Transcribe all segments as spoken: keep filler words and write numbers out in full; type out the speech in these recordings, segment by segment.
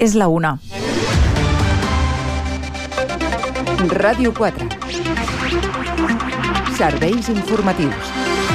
És la una. Ràdio quatre. Serveis informatius.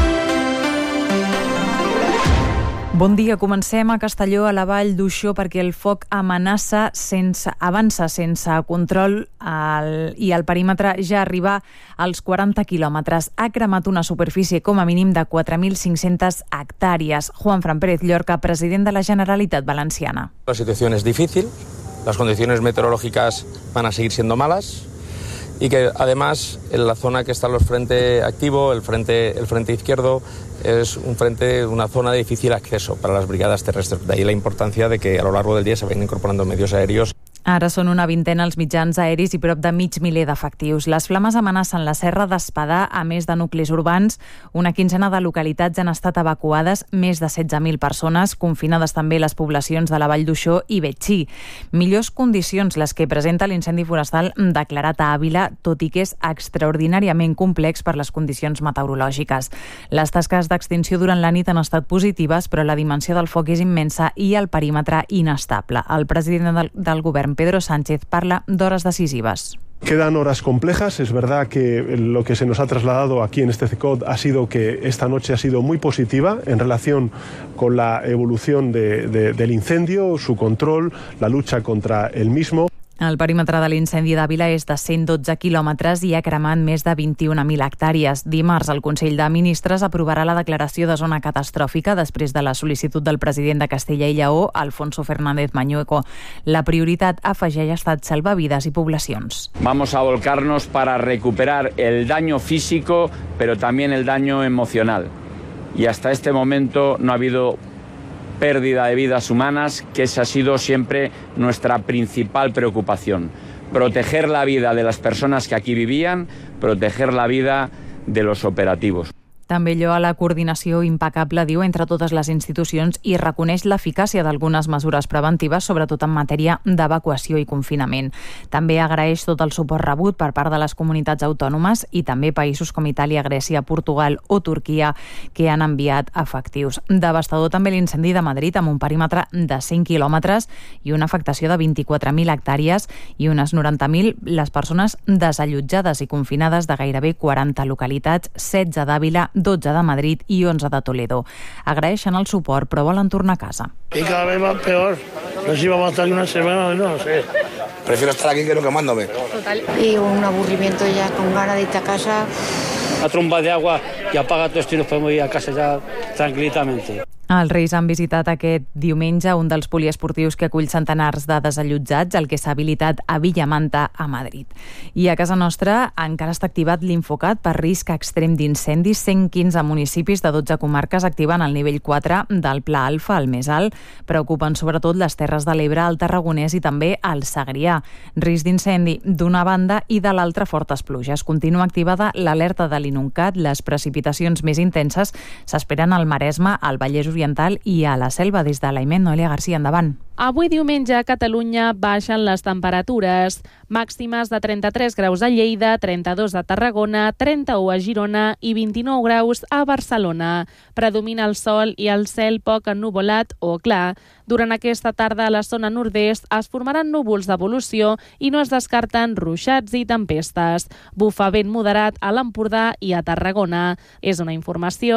Bon dia, comencem a Castelló, a la Vall d'Uixó, perquè el foc amenaça sense, avança sense control el, i el perímetre ja arriba als quaranta quilòmetres. Ha cremat una superfície com a mínim de quatre mil cinc-centes hectàrees. Juanfran Pérez Llorca, president de la Generalitat Valenciana. La situación es difícil, las condiciones meteorológicas van a seguir siendo malas y que además en la zona que está el frente activo, el frente, el frente izquierdo, es un frente, una zona de difícil acceso para las brigadas terrestres. De ahí la importancia de que a lo largo del día se vayan incorporando medios aéreos. Ara són una vintena els mitjans aeris i prop de mig miler d'efectius. Les flames amenacen la Serra d'Espadà, a més de nuclis urbans. Una quinzena de localitats han estat evacuades, més de setze mil persones, confinades també les poblacions de la Vall d'Uixó i Betxí. Millors condicions les que presenta l'incendi forestal declarat a Àvila, tot i que és extraordinàriament complex per les condicions meteorològiques. Les tasques d'extinció durant la nit han estat positives, però la dimensió del foc és immensa i el perímetre inestable. El president del, del govern, Pedro Sánchez, parla d'hores decisives. Quedan horas complejas. Es verdad que lo que se nos ha trasladado aquí en este C E C O D ha sido que esta noche ha sido muy positiva en relación con la evolución de, de, del incendio, su control, la lucha contra el mismo. El perímetre de l'incendi d'Àvila és de cent dotze quilòmetres i ha cremat més de vint-i-una mil hectàrees. Dimarts, el Consell de Ministres aprovarà la declaració de zona catastròfica després de la sol·licitud del president de Castella i Lleó, Alfonso Fernández Mañueco. La prioritat, afegeix, ha estat salvavides i poblacions. Vamos a volcarnos para recuperar el daño físico, pero también el daño emocional. Y hasta este momento no ha habido pérdida de vidas humanas, que esa ha sido siempre nuestra principal preocupación. Proteger la vida de las personas que aquí vivían, proteger la vida de los operativos. També lloa la coordinació impecable, diu, entre totes les institucions i reconeix l'eficàcia d'algunes mesures preventives, sobretot en matèria d'evacuació i confinament. També agraeix tot el suport rebut per part de les comunitats autònomes i també països com Itàlia, Grècia, Portugal o Turquia, que han enviat efectius. Devastador també l'incendi de Madrid, amb un perímetre de cent quilòmetres i una afectació de vint-i-quatre mil hectàrees i unes noranta mil les persones desallotjades i confinades de gairebé quaranta localitats, setze d'Àvila, dotze de Madrid i onze de Toledo. Agraeixen el suport, però volen tornar a casa. Y cada vez van peor. No sé si vamos a estar una semana, no sé. Prefiero estar aquí que no quemándome. Total. Y un aburrimiento ya, con ganas de irte a casa. Una tromba de agua y apaga todo esto y nos podemos ir a casa ya tranquilamente. Els Reis han visitat aquest diumenge un dels poliesportius que acull centenars de desallotjats, el que s'ha habilitat a Villamanta, a Madrid. I a casa nostra encara està activat l'Infocat per risc extrem d'incendis. cent quinze municipis de dotze comarques activen el nivell quatre del Pla Alfa, el més alt. Preocupen sobretot les Terres de l'Ebre, el Tarragonès i també el Segrià. Risc d'incendi d'una banda i de l'altra fortes pluges. Continua activada l'alerta de l'Inuncat. Les precipitacions més intenses s'esperen al Maresme, al Vallès Oriental i a la Selva. Des de l'Aiment, Noelia Garcia, endavant. Avui diumenge a Catalunya baixen les temperatures. Màximes de trenta-tres graus a Lleida, trenta-dos a Tarragona, trenta-u a Girona i vint-i-nou graus a Barcelona. Predomina el sol i el cel poc ennuvolat o clar. Durant aquesta tarda a la zona nord-est es formaran núvols d'evolució i no es descarten ruixats i tempestes. Bufa vent moderat a l'Empordà i a Tarragona. És una informació